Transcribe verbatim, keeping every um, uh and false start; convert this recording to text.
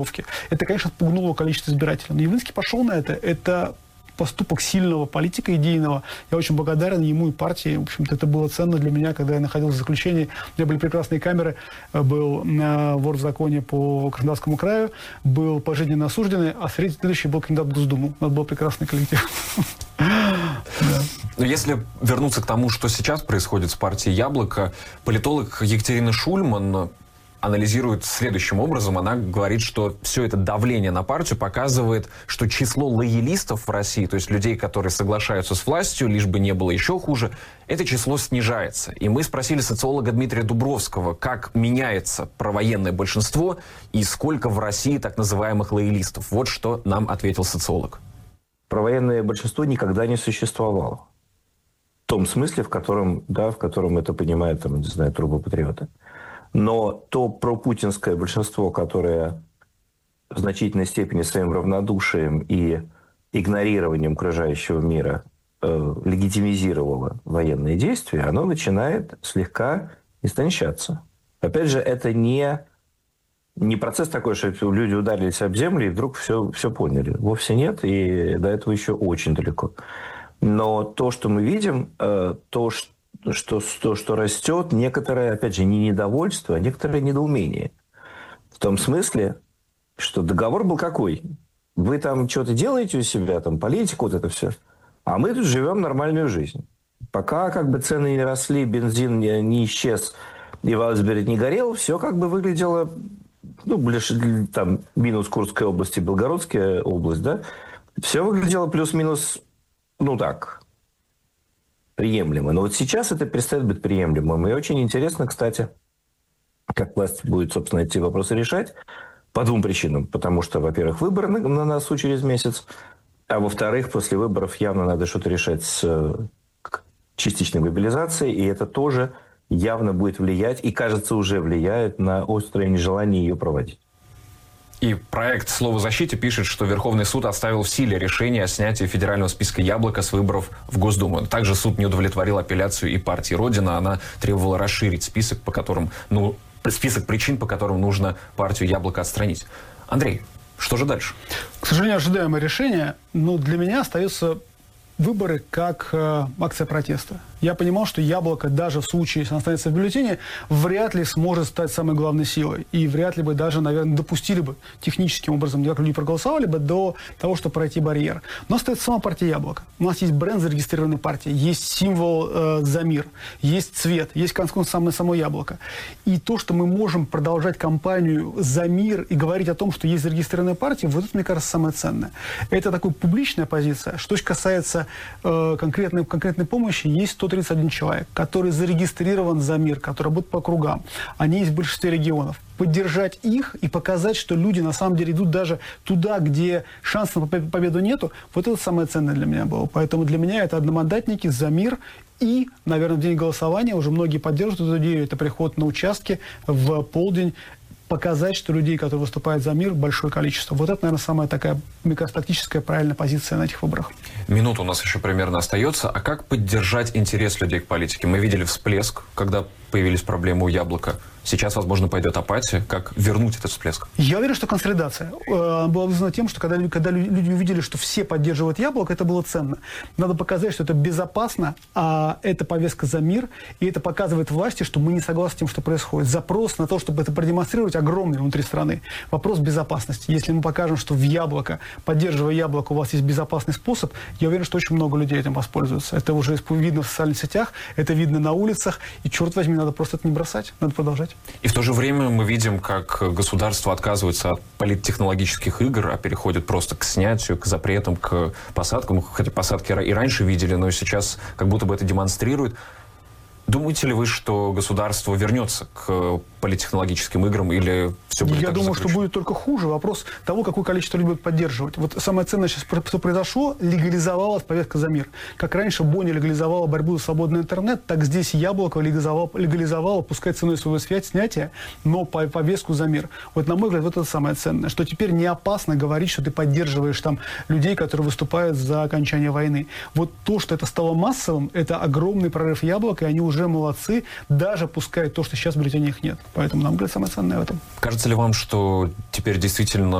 Это, конечно, отпугнуло количество избирателей. Но Явлинский пошел на это. Это поступок сильного политика идейного. Я очень благодарен ему и партии. В общем-то, это было ценно для меня, когда я находился в заключении. У меня были прекрасные камеры. Был э, вор в законе по Краснодарскому краю, был пожизненно осужденный, а следующий был кандидат в Госдуму. У нас был прекрасный коллектив. Но если вернуться к тому, что сейчас происходит с партией «Яблоко», политолог Екатерина Шульман анализирует следующим образом. Она говорит, что все это давление на партию показывает, что число лоялистов в России, то есть людей, которые соглашаются с властью, лишь бы не было еще хуже, это число снижается. И мы спросили социолога Дмитрия Дубровского, как меняется провоенное большинство и сколько в России так называемых лоялистов. Вот что нам ответил социолог. Провоенное большинство никогда не существовало. В том смысле, в котором, да, в котором это понимают, там, не знаю, трубопатриоты. Но то пропутинское большинство, которое в значительной степени своим равнодушием и игнорированием окружающего мира э, легитимизировало военные действия, оно начинает слегка истончаться. Опять же, это не, не процесс такой, что люди ударились об землю и вдруг все, все поняли. Вовсе нет, и до этого еще очень далеко. Но то, что мы видим, э, то, что Что, что, что растет некоторое, опять же, не недовольство, а некоторое недоумение. В том смысле, что договор был какой? Вы там что-то делаете у себя, там политику, вот это все. А мы тут живем нормальную жизнь. Пока как бы цены не росли, бензин не, не исчез, и Валсберг не горел, все как бы выглядело, ну, ближе, там, минус Курская область и Белгородская область, да, все выглядело плюс-минус, ну, так, приемлемо. Но вот сейчас это перестает быть приемлемым. И очень интересно, кстати, как власть будет, собственно, эти вопросы решать. По двум причинам. Потому что, во-первых, выборы на, на носу через месяц. А во-вторых, после выборов явно надо что-то решать с частичной мобилизацией. И это тоже явно будет влиять, и, кажется, уже влияет на острое нежелание ее проводить. И проект «Слово защите» пишет, что Верховный суд оставил в силе решение о снятии федерального списка «Яблоко» с выборов в Госдуму. Также суд не удовлетворил апелляцию и партии «Родина». Она требовала расширить список, по которым, ну, список причин, по которым нужно партию «Яблоко» отстранить. Андрей, что же дальше? К сожалению, ожидаемое решение, но для меня остается выборы как э, акция протеста. Я понимал, что «Яблоко», даже в случае, если оно останется в бюллетене, вряд ли сможет стать самой главной силой. И вряд ли бы даже, наверное, допустили бы техническим образом, как люди проголосовали бы, до того, чтобы пройти барьер. Но остается сама партия «Яблоко». У нас есть бренд зарегистрированной партии, есть символ э, «За мир», есть цвет, есть, в конце концов, самое, само «Яблоко». И то, что мы можем продолжать кампанию «За мир» и говорить о том, что есть зарегистрированная партия, вот это, мне кажется, самое ценное. Это такая публичная позиция. Что же касается э, конкретной, конкретной помощи, есть сто тридцать один человек, который зарегистрирован «За мир», который работает по округам. Они есть в большинстве регионов. Поддержать их и показать, что люди на самом деле идут даже туда, где шансов на победу нету, вот это самое ценное для меня было. Поэтому для меня это одномандатники «За мир». И, наверное, в день голосования уже многие поддерживают эту идею. Это приход на участки в полдень, показать, что людей, которые выступают за мир, большое количество. Вот это, наверное, самая такая, мне кажется, тактическая правильная позиция на этих выборах. Минута у нас еще примерно остается. А как поддержать интерес людей к политике? Мы видели всплеск, когда появились проблемы у «Яблока». Сейчас, возможно, пойдет апатия. Как вернуть этот всплеск? Я уверен, что консолидация э, была вызвана тем, что когда, когда люди увидели, что все поддерживают «Яблоко», это было ценно. Надо показать, что это безопасно, а это повестка за мир, и это показывает власти, что мы не согласны с тем, что происходит. Запрос на то, чтобы это продемонстрировать, огромный внутри страны. Вопрос безопасности. Если мы покажем, что в «Яблоко», поддерживая «Яблоко», у вас есть безопасный способ, я уверен, что очень много людей этим воспользуются. Это уже видно в социальных сетях, это видно на улицах, и, черт возьми, надо просто это не бросать, надо продолжать. И в то же время мы видим, как государство отказывается от политтехнологических игр, а переходит просто к снятию, к запретам, к посадкам. Хотя посадки и раньше видели, но сейчас как будто бы это демонстрирует. Думаете ли вы, что государство вернется к политтехнологическим играм или все будет Я так думаю, заключено? что будет только хуже. Вопрос того, какое количество людей будет поддерживать. Вот самое ценное сейчас, что произошло, легализовалась повестка «За мир». Как раньше Боня легализовала борьбу за свободный интернет, так здесь «Яблоко» легализовало, легализовало пускай ценой своего снятия, но по повестку «За мир». Вот, на мой взгляд, вот это самое ценное. Что теперь не опасно говорить, что ты поддерживаешь там людей, которые выступают за окончание войны. Вот то, что это стало массовым, это огромный прорыв «Яблока», и они уже уже молодцы, даже пускай то, что сейчас в бюллетенях нет. Поэтому, на мой взгляд, самое ценное в этом. Кажется ли вам, что теперь действительно